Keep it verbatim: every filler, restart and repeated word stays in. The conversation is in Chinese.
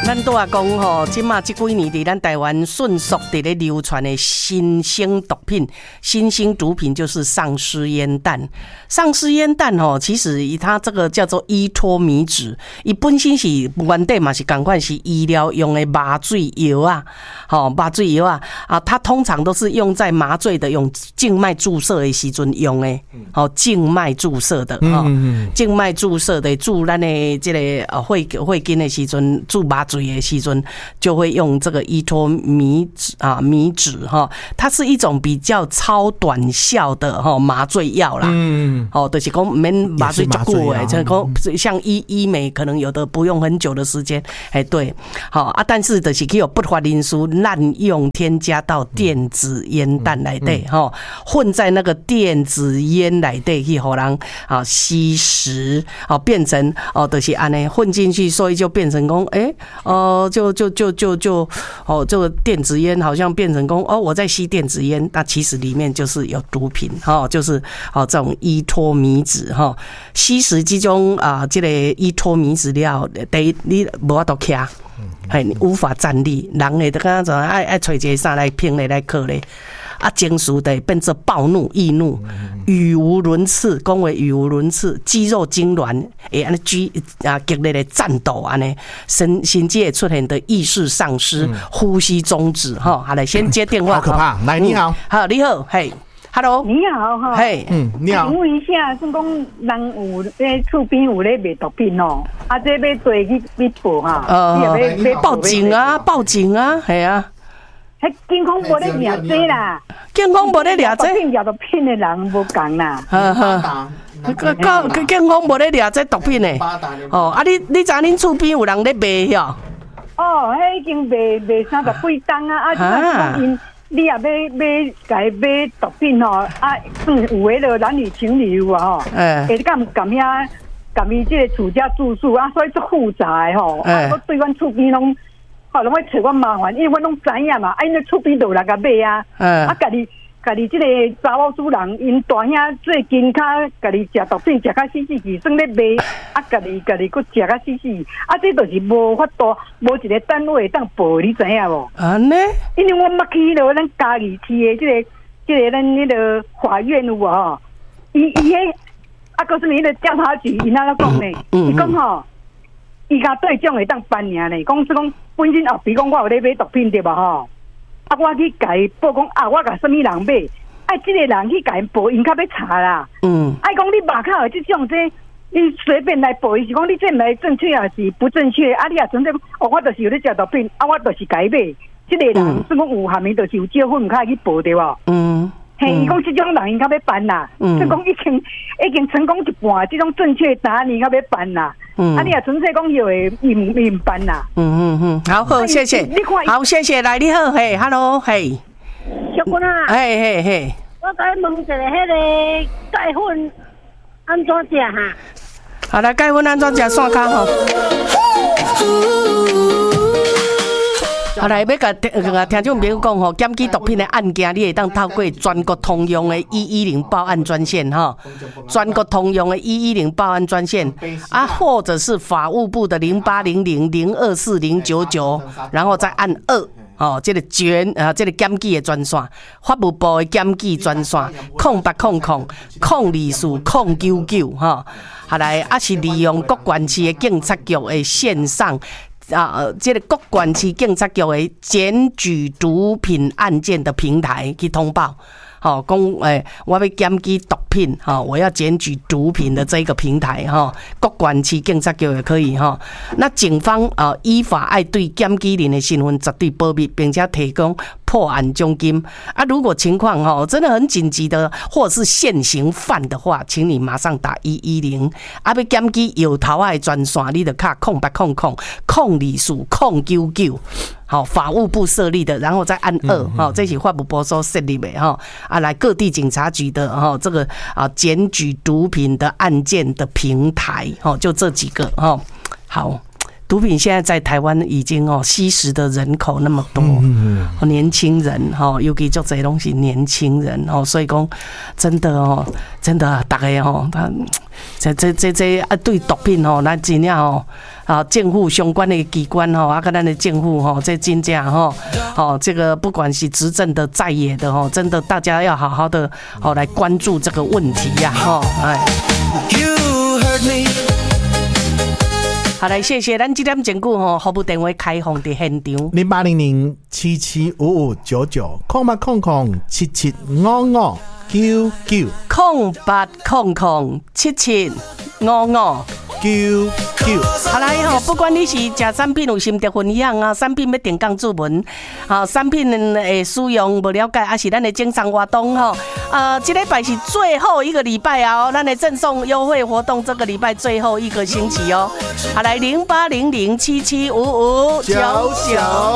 咱都啊讲吼，即马即几年伫咱台湾迅速伫咧流传的新兴毒品，新兴毒品就是丧尸烟弹。丧尸烟弹吼，其实它这个叫做依托米酯，伊本身是原底嘛是同款是医疗用的麻醉药啊，吼麻醉药啊啊，它通常都是用在麻醉的用静脉注射的时阵用的，吼静脉注射的，吼静脉注射的注咱的这个呃血血筋的时阵注麻醉的时阵就会用这个依托米酯啊米酯哈，它是一种比较超短效的哈麻醉药啦。嗯，哦，就是讲免麻醉足久诶，像讲像医医美可能有的不用很久的时间，哎对，好啊，但是就是去有不法因素滥用添加到电子烟弹内底哈，混在那个电子烟内底去互人啊吸食，哦变成哦就是安尼混进去，所以就变成讲哎哦就就就就就哦这个电子烟好像变成讲哦我在吸电子烟，那其实里面就是有毒品哈，就是哦这种依托米酯哈，吸食这种啊这个依托米酯了，第一你无法度徛，嘿你无法站立，人会得刚刚爱爱找一个啥来拼咧来靠咧。啊，情绪的变成暴怒、易怒、语无伦次，讲话语无伦次，肌肉痉挛，会安尼激啊激烈的战斗安尼，神神经会出现的意识丧失、呼吸中止哈。好来，先接电话。 好可怕！来，你好， 好，你好，嘿 ，Hello， 你好哈， 嘿， 嗯，你好。 请问一下，算讲人有咧厝边有咧卖毒品哦，啊，这要对去去报哈， 呃，报警啊，报警啊，系啊。 迄健康无咧掠这啦， 健康无咧掠这， 毒品掠毒品的人无共啦。 呵呵，个个健康无咧掠这毒品的。哦，啊你你知恁厝边有人咧卖哟？ 哦，迄已经卖卖三十几吨啊！啊，即个因你也要买家买毒品吼，啊，算有诶了男女情侣有啊吼，会敢敢遐敢伊即个厝家住宿啊，所以足复杂诶吼，啊，我对阮厝边拢。哦，拢会找我麻烦，因为我拢知影嘛，啊，因为厝边都有人甲买啊，啊，家己家己即个查某主人，因大兄最近较家己食毒品食较死死去，算咧卖，啊，家己家己佫食较死死，啊，这就是无法度，无一个单位当报，你知影无？安尼？因为我捌去了咱嘉义市的即个即个咱迄个法院有无吼？伊伊迄啊，告诉你迄个调查局，因安怎讲呢？伊讲吼。伊甲对奖会当办尔呢，讲是讲本身后比讲我有咧买毒品对吧吼？啊，我去甲伊报讲啊，我甲什么人买？啊，即个人去甲伊报，因较要查啦。嗯。啊，讲你马卡有即种这，你随便来报，伊是讲你这来正确还是不正确？啊，你也纯粹哦，我就是有咧食毒品，啊，我就是甲伊买。即个人算讲有下面就是有少分，毋较去报对吧？嗯。嘿，伊讲即种人应该要办啦，所以讲已经已经成功一半，即种正确答案应该要办啦。嗯，啊，你也纯粹讲有诶，伊唔伊唔办啦。嗯嗯嗯， 好好，谢谢，好谢谢，来你好，嘿 ，Hello， 嘿， 小君啊， 嘿嘿嘿， 我甲你问一下，迄个钙粉安怎食哈？ 好来，钙粉安怎食？线卡吼。好来，要甲听众朋友讲吼，检举毒品的案件，你会当透过全国通用的一一零报案专线哈，全国通用的一一零报案专线啊，或者是法务部的零八零零零二四零九九，然后再按二。哦，这个捐啊，这个检举的专线，法务部的检举专线，空八空空空二四空九九哈，好来，啊是利用各县市的警察局的线上。啊，这个各县市警察局的检举毒品案件的平台去通报，好、哦，讲诶，我要检举毒品，哈、哦，我要检举毒品的这个平台，哈、哦，各县市警察局也可以，哈、哦。那警方啊、呃，依法爱对检举人的身份绝对保密，并且提供破案奖金啊。如果情况哈、哦、真的很紧急的，或者是现行犯的话，请你马上打一一零。啊，要检举摇头仔的专线，你就卡空八空空空二四空九九。好，法务部设立的，然后再按二，哈、嗯，这是法务部所设立的哈，啊，来各地警察局的哈，这个啊检举毒品的案件的平台，哈，就这几个哈。好， 毒品现在在台湾已经哦吸食的人口那么多，嗯嗯年轻人哈，尤其做这些东西年轻人哦，所以讲真的哦，真的大家哦，他这这这这啊对毒品哦，咱真正哦啊政府相关的机关哦，啊跟咱的政府哦，这真正哦哦这个不管是执政的在野的哦，真的大家要好好的哦来关注这个问题呀哈，哎。好，来谢谢咱这点整句吼，服务电话开放伫现场， 零八零零七七五五九九空八空空七七五五九九空八空空七七五五九九。 好来吼，不管你是食产品有心得分享啊，产品要定岗注文，啊，产品的使用无了解，还是咱的经商活动吼，呃，这礼拜是最后一个礼拜啊，咱的赠送优惠活动，这个礼拜最后一个星期哦。好来，零八零零七七五五九九。